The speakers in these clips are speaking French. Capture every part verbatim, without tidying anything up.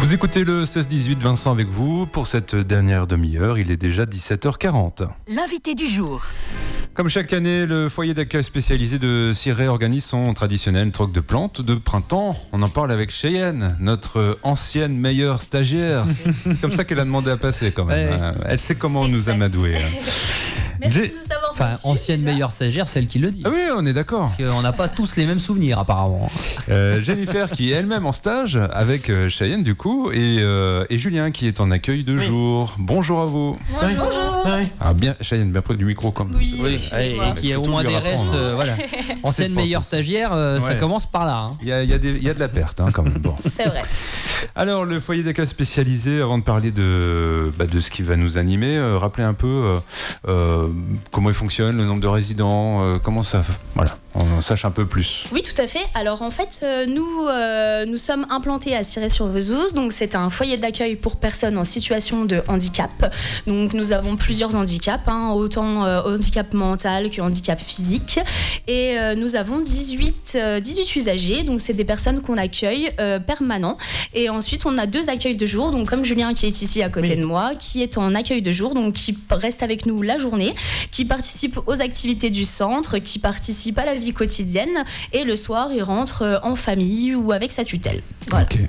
Vous écoutez le seize dix-huit, Vincent avec vous pour cette dernière demi-heure. Il est déjà dix-sept heures quarante. L'invité du jour. Comme chaque année, le foyer d'accueil spécialisé de Cirey organise son traditionnel troc de plantes de printemps. On en parle avec Cheyenne, notre ancienne meilleure stagiaire. C'est comme ça qu'elle a demandé à passer quand même. Ouais. Elle sait comment on nous amadouer. Merci J'ai... de nous avoir Enfin, reçus, ancienne déjà. meilleure stagiaire, celle qui le dit. Ah oui, on est d'accord. Parce qu'on n'a pas tous les mêmes souvenirs apparemment. Euh, Jennifer qui est elle-même en stage avec euh, Cheyenne du coup et, euh, et Julien qui est en accueil de oui. jour. Bonjour à vous. Bonjour. Bonjour. Oui. Ah bien, Cheyenne bien près du micro comme. Oui. oui. Et, et qui a au moins des restes. Euh, voilà. Ancienne meilleure stagiaire, euh, ouais. ça commence par là. Il hein. y, y, y a de la perte hein, quand même. Bon. C'est vrai. Alors le foyer d'accueil spécialisé, avant de parler de, bah, de ce qui va nous animer, euh, rappelez un peu euh, euh, comment il fonctionne, le nombre de résidents, euh, comment ça, voilà, on en sache un peu plus. Oui, tout à fait. Alors en fait, euh, nous, euh, nous sommes implantés à Cirey-sur-Vezouze, donc c'est un foyer d'accueil pour personnes en situation de handicap. Donc nous avons plusieurs handicaps, hein, autant euh, handicap mental que handicap physique, et euh, nous avons dix-huit, euh, dix-huit usagers, donc c'est des personnes qu'on accueille euh, permanents. Et ensuite, on a deux accueils de jour, donc comme Julien qui est ici à côté oui. de moi, qui est en accueil de jour, donc qui reste avec nous la journée, qui participe aux activités du centre, qui participe à la vie quotidienne, et le soir, il rentre en famille ou avec sa tutelle. Voilà. Okay.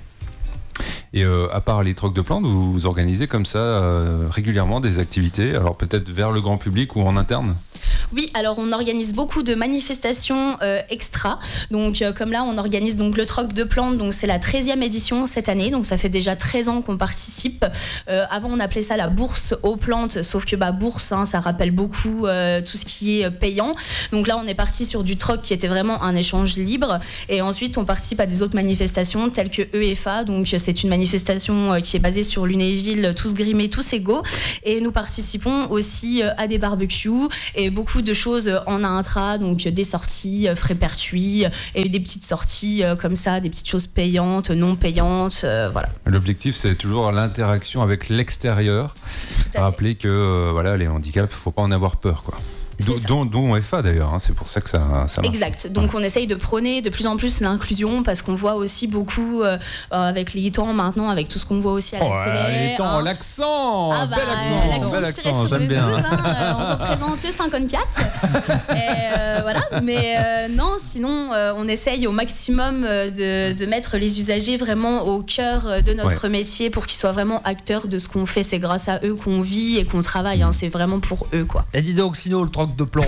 Et euh, à part les trocs de plantes, vous, vous organisez comme ça euh, régulièrement des activités, alors peut-être vers le grand public ou en interne ? Oui, alors on organise beaucoup de manifestations euh, extra. Donc euh, comme là, on organise donc le troc de plantes. Donc c'est la treizième édition cette année. Donc ça fait déjà treize ans qu'on participe. Euh, avant, on appelait ça la bourse aux plantes, sauf que bah bourse, hein, ça rappelle beaucoup euh, tout ce qui est payant. Donc là, on est parti sur du troc qui était vraiment un échange libre. Et ensuite, on participe à des autres manifestations telles que E F A. Donc c'est une manifestation euh, qui est basée sur Lunéville, tous grimés, tous égaux. Et nous participons aussi euh, à des barbecues et beaucoup de choses en intra, donc des sorties frais pertuis et des petites sorties comme ça, des petites choses payantes, non payantes, euh, voilà. L'objectif, c'est toujours l'interaction avec l'extérieur. Rappeler que euh, voilà, les handicaps, faut pas en avoir peur, quoi. Dont, dont F A d'ailleurs, hein, c'est pour ça que ça, ça marche. Exact, donc ouais. on essaye de prôner de plus en plus l'inclusion parce qu'on voit aussi beaucoup euh, avec les temps maintenant, avec tout ce qu'on voit aussi à la oh, télé. Les temps, hein. l'accent, ah bah, bel accent, l'accent, bel accent, j'aime bien. Hein, euh, on représente le cinquante-quatre, et euh, voilà. Mais euh, non, sinon euh, on essaye au maximum de, de mettre les usagers vraiment au cœur de notre ouais. métier pour qu'ils soient vraiment acteurs de ce qu'on fait. C'est grâce à eux qu'on vit et qu'on travaille, hein. C'est vraiment pour eux, quoi. Et dis donc, sinon le troc de plomb.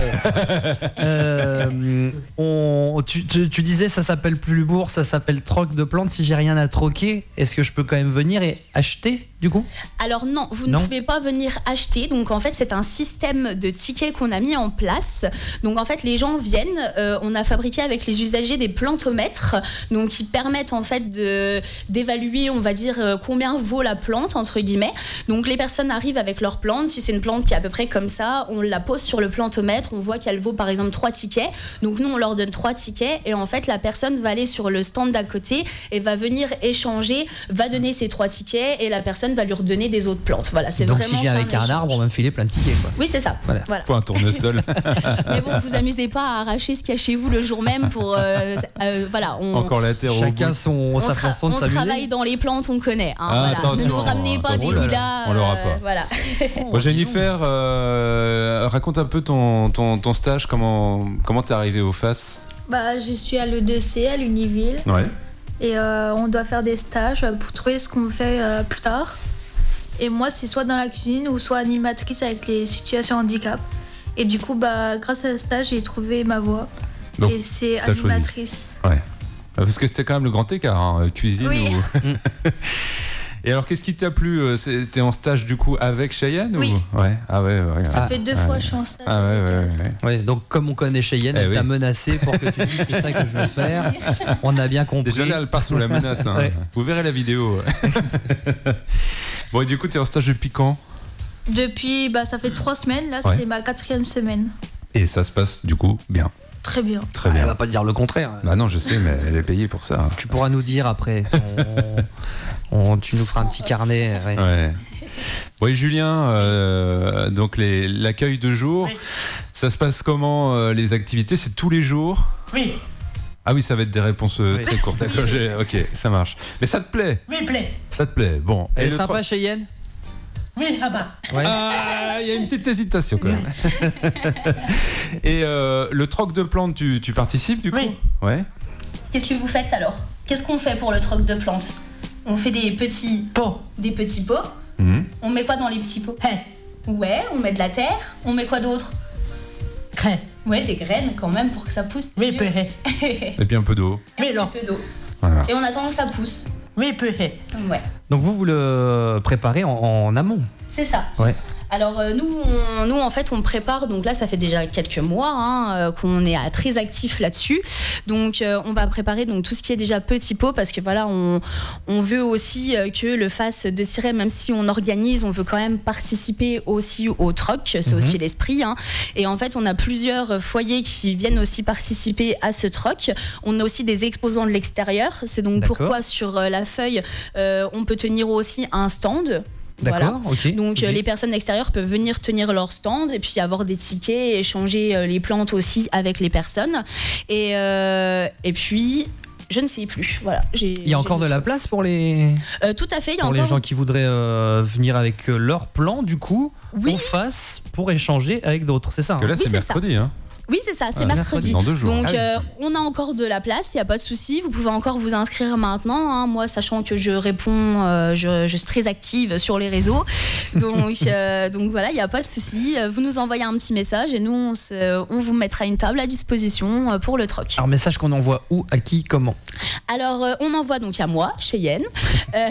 euh, on, tu, tu, tu disais ça s'appelle plus bourse, ça s'appelle troc de plantes. Si j'ai rien à troquer, est-ce que je peux quand même venir et acheter du coup ? Alors non, vous non. ne pouvez pas venir acheter. Donc en fait, c'est un système de tickets qu'on a mis en place. Donc en fait, les gens viennent. Euh, on a fabriqué avec les usagers des plantomètres, donc qui permettent en fait de d'évaluer, on va dire euh, combien vaut la plante entre guillemets. Donc les personnes arrivent avec leur plante. Si c'est une plante qui est à peu près comme ça, on la pose sur le plantomètre. On voit qu'elle vaut par exemple trois tickets. Donc nous, on leur donne trois tickets et en fait, la personne va aller sur le stand d'à côté et va venir échanger, va donner ses trois tickets et la personne va lui redonner des autres plantes. Voilà, c'est donc vraiment si je viens avec un, un arbre, on va me filer plein de tickets, quoi. Oui, c'est ça. Voilà. Voilà. Faut un tournesol. Mais bon, vous amusez pas à arracher ce qu'il y a chez vous le jour même pour euh, euh, voilà. On, Encore la terre. Chacun son on sa tra- façon de on s'amuser. On travaille dans les plantes, on connaît. Hein, ah, voilà. Ne nous ramenez pas des lilas. On l'aura pas. Euh, voilà. Bon, Jennifer, euh, raconte un peu ton ton, ton stage. Comment comment t'es arrivée au F A S ? Bah, je suis à l'E deux C à Lunéville. Ouais. Et euh, on doit faire des stages pour trouver ce qu'on fait euh, plus tard. Et moi, c'est soit dans la cuisine ou soit animatrice avec les situations handicap. Et du coup, bah, grâce à ce stage, j'ai trouvé ma voie. Donc, et c'est animatrice. Choisi. Ouais. Parce que c'était quand même le grand écart, hein, cuisine oui. ou... Et alors, qu'est-ce qui t'a plu ? T'es en stage du coup avec Cheyenne ? Oui. Ou... Ouais. Ah ouais, ouais. Ça ah, fait deux ah, fois ouais. que je suis en stage. Ah ouais, ouais, ouais. ouais. Donc, comme on connaît Cheyenne, eh elle oui. t'a menacé pour que tu dises c'est ça que je veux faire. On a bien compris. Déjà là, elle part sous la menace. Hein. Ouais. Vous verrez la vidéo. Bon, et du coup, t'es en stage depuis quand ? Depuis, bah, ça fait trois semaines. Là, ouais. c'est ma quatrième semaine. Et ça se passe du coup bien ? Très bien. Très bien. Elle va pas te dire le contraire. Bah non, je sais, mais elle est payée pour ça. Tu pourras nous dire après. On, on, tu nous feras un petit carnet. Ouais. ouais. Oui, Julien, euh, donc les, l'accueil de jour, oui. Ça se passe comment euh, les activités ? C'est tous les jours ? Oui. Ah oui, ça va être des réponses euh, Oui. très courtes. D'accord, j'ai- ok, ça marche. Mais ça te plaît? Oui, plaît. Ça te plaît? Bon. Elle est le sympa, tro- Cheyenne. Oui, là-bas. Ouais. Ah, il y a une petite hésitation quand même. Et euh, le troc de plantes, tu, tu participes du coup? Oui. Ouais. Qu'est-ce que vous faites alors? Qu'est-ce qu'on fait pour le troc de plantes? On fait des petits Pot. des petits pots. Mhm. On met quoi dans les petits pots? Hey. Ouais, on met de la terre. On met quoi d'autre? Crème. Ouais, des graines quand même pour que ça pousse. Oui, mieux. plaît. Et puis un peu d'eau. Un Mais petit non. peu d'eau. Voilà. Et on attend que ça pousse. Oui, plaît. Ouais, Donc vous, vous le préparez en, en amont. c'est ça. Ouais. Alors euh, nous, on, nous en fait on prépare, donc là ça fait déjà quelques mois hein, euh, qu'on est à, très actif là-dessus, donc euh, on va préparer donc tout ce qui est déjà petit pot, parce que voilà on, on veut aussi euh, que le Face de Cirey, même si on organise, on veut quand même participer aussi au troc, c'est Mhm. aussi l'esprit hein. Et en fait on a plusieurs foyers qui viennent aussi participer à ce troc. On a aussi des exposants de l'extérieur, c'est donc D'accord. pourquoi sur euh, la feuille euh, on peut tenir aussi un stand. D'accord, Voilà. ok. Donc Ok. euh, les personnes extérieures peuvent venir tenir leur stand et puis avoir des tickets et échanger euh, les plantes aussi avec les personnes. Et, euh, et puis, je ne sais plus. Voilà, j'ai, Il y a encore de la place pour les, Euh, tout à fait, il y a pour les encore. gens qui voudraient euh, venir avec euh, leur plan, du coup, Oui. au Face pour échanger avec d'autres. C'est ça. Parce que là, Oui, c'est c'est mercredi. Hein. Oui, c'est ça, c'est Ah, mercredi. Dans deux jours. Donc, Ah oui. euh, on a encore de la place, il n'y a pas de souci. Vous pouvez encore vous inscrire maintenant. hein. Moi, sachant que je réponds, euh, je, je suis très active sur les réseaux. Donc, euh, donc voilà, il n'y a pas de souci. Vous nous envoyez un petit message et nous, on, se- on vous mettra une table à disposition euh, pour le troc. Alors, message qu'on envoie où, à qui, comment? Alors, euh, on envoie donc à moi, Cheyenne. Euh,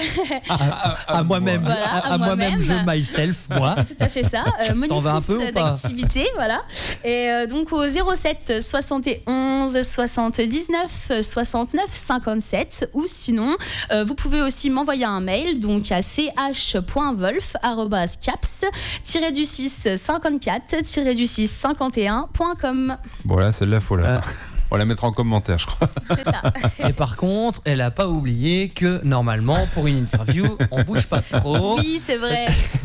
À moi-même. Voilà, à, à à moi-même, moi-même. je, myself, moi. C'est tout à fait ça. Euh, T'en vas un peu monitrice ou pas d'activité, voilà. Et euh, donc au zéro sept soixante et onze soixante-dix-neuf soixante-neuf cinquante-sept, ou sinon euh, vous pouvez aussi m'envoyer un mail donc à c h point wolf arobase caps tiret du six cinquante-quatre tiret du six cinquante et un point com. Bon, là, celle-là, faut la... Ah. on va la mettre en commentaire, je crois. C'est ça. Et par contre, elle a pas oublié que normalement, pour une interview, on bouge pas trop. Oui, c'est vrai.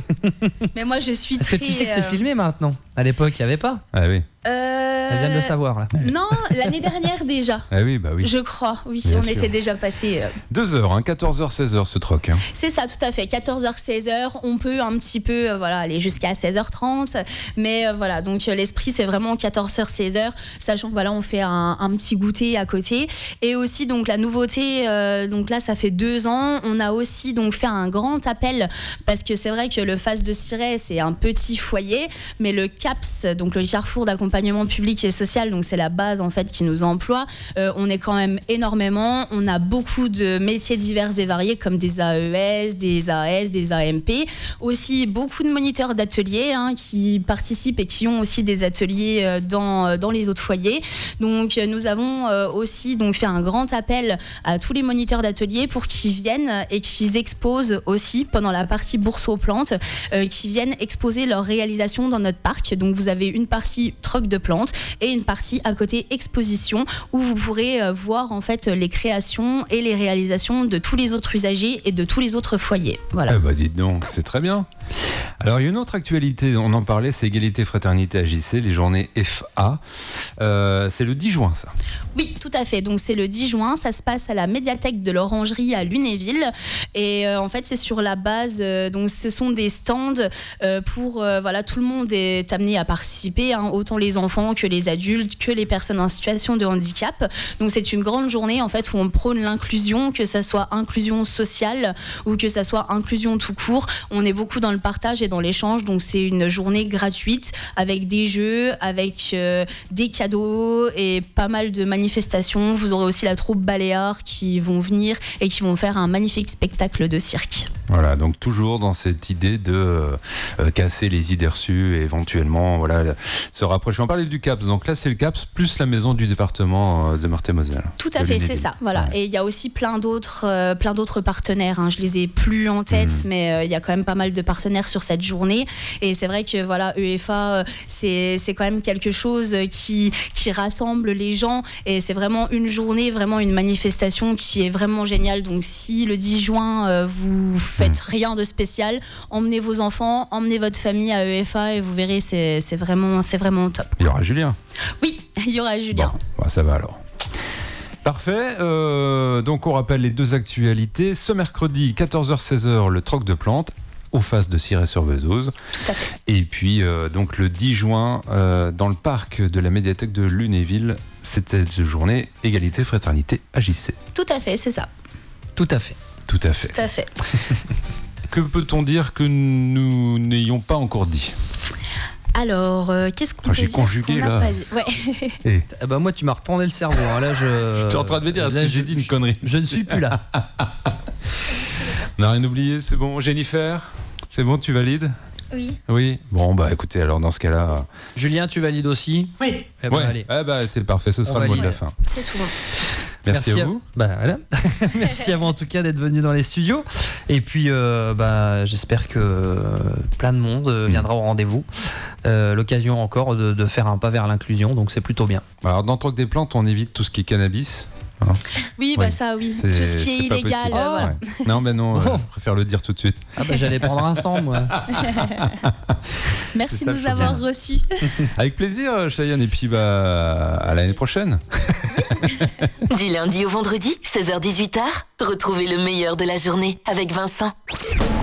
Mais moi je suis Parce très. que tu sais que c'est euh, filmé maintenant. À l'époque, il n'y avait pas. Ah oui. euh, Elle vient de le savoir là. Non, l'année dernière déjà. Ah oui, bah oui. Je crois, oui, Bien on sûr. était déjà passé. euh, Deux heures, hein, quatorze heures, seize heures ce troc. Hein. C'est ça, tout à fait. quatorze heures, seize heures. On peut un petit peu euh, voilà, aller jusqu'à seize heures trente. Mais euh, voilà, donc euh, l'esprit, c'est vraiment quatorze heures, seize heures. Sachant que voilà, on fait un, un petit goûter à côté. Et aussi, donc la nouveauté, euh, donc là, ça fait deux ans. On a aussi donc fait un grand appel. Parce que c'est vrai que le Face de Cirey, c'est un petit foyer. Mais le CAPS, donc le Carrefour d'accompagnement public et social, donc c'est la base en fait qui nous emploie. Euh, on est quand même énormément. On a beaucoup de métiers divers et variés comme des A E S, des A S, des A M P. Aussi beaucoup de moniteurs d'ateliers hein, qui participent et qui ont aussi des ateliers euh, dans, dans les autres foyers. Donc euh, nous avons euh, aussi donc, fait un grand appel à tous les moniteurs d'ateliers pour qu'ils viennent et qu'ils exposent aussi pendant la partie bourse aux plantes, euh, qui viennent exposer leurs réalisations dans notre parc. Donc vous avez une partie troc de plantes et une partie à côté exposition où vous pourrez euh, voir en fait les créations et les réalisations de tous les autres usagers et de tous les autres foyers. Voilà. Ah bah dites donc, c'est très bien. Alors il y a une autre actualité, on en parlait, c'est Égalité Fraternité A J C, les journées F A. Euh, c'est le dix juin ça. Oui, tout à fait. Donc c'est le dix juin, ça se passe à la médiathèque de l'Orangerie à Lunéville. Et euh, en fait, c'est sur la base, euh, donc ce sont des stands euh, pour, euh, voilà, tout le monde est amené à participer, hein, autant les enfants que les adultes, que les personnes en situation de handicap. Donc c'est une grande journée en fait où on prône l'inclusion, que ça soit inclusion sociale ou que ça soit inclusion tout court. On est beaucoup dans le partage et dans l'échange, donc c'est une journée gratuite avec des jeux, avec euh, des cadeaux et pas mal de manifestations. Vous aurez aussi la troupe Baléares qui vont venir et qui vont faire un magnifique spectacle de cirque. Voilà, donc toujours dans cette idée de euh, casser les idées reçues et éventuellement voilà, se rapprocher. On parlait du CAPS, donc là c'est le CAPS plus la maison du département euh, de Meurthe-et-Moselle. Tout à de fait, Lunéville. c'est ça. Voilà. Ouais. Et il y a aussi plein d'autres, euh, plein d'autres partenaires. Hein. Je les ai plus en tête, Mmh. mais euh, il y a quand même pas mal de partenaires sur cette journée. Et c'est vrai que voilà, E F A, euh, c'est c'est quand même quelque chose qui qui rassemble les gens. Et c'est vraiment une journée, vraiment une manifestation qui est vraiment géniale. Donc si le dix juin euh, vous faites Mmh. rien de spécial, emmenez vos enfants, emmenez votre famille à E F A et vous verrez, c'est c'est vraiment, c'est vraiment top. Il y aura Julien. Oui, il y aura Julien. Bon, bah, ça va alors. Parfait. Euh, donc on rappelle les deux actualités. Ce mercredi, quatorze heures seize heures, le troc de plantes aux faces de Cirey-sur-Vesouse. Tout à fait. Et puis euh, donc le dix juin, euh, dans le parc de la médiathèque de Lunéville, c'était cette journée égalité, fraternité, agissez. Tout à fait, c'est ça. Tout à fait. Tout à fait. Tout à fait. Que peut-on dire que nous n'ayons pas encore dit? Alors, euh, qu'est-ce qu'on Ah, peut j'ai dire conjugué, qu'on n'a là. pas dit Ouais. Et Eh ben moi, tu m'as retourné le cerveau. hein. Là, je. j'étais en train de me dire, est-ce Là, que j'ai je- dit une connerie? Je ne suis plus là. On n'a rien oublié, c'est bon. Jennifer, c'est bon, tu valides? Oui. Oui. Bon, bah écoutez, alors dans ce cas-là... Julien, tu valides aussi? Oui. Eh ben, ouais, allez. eh ben, c'est parfait, ce sera On le mot de valide. la fin. C'est tout bon. Merci, à vous. Bah, voilà. Merci à vous en tout cas d'être venu dans les studios. Et puis euh, bah, j'espère que euh, plein de monde euh, viendra au rendez-vous. Euh, L'occasion encore de, de faire un pas vers l'inclusion, donc c'est plutôt bien. Alors dans le troc des plantes, on évite tout ce qui est cannabis. Oui, bah Oui. ça, oui. C'est- Tout ce qui est c'est pas illégal, possible. euh, voilà. Ouais. Non, mais non, euh, Oh. je préfère le dire tout de suite. Ah bah j'allais prendre un stand moi. Merci C'est de ça, nous le avoir choix. reçus. Avec plaisir, Cheyenne, et puis bah, à l'année prochaine. Du lundi au vendredi, seize heures dix-huit heures, retrouvez le meilleur de la journée avec Vincent.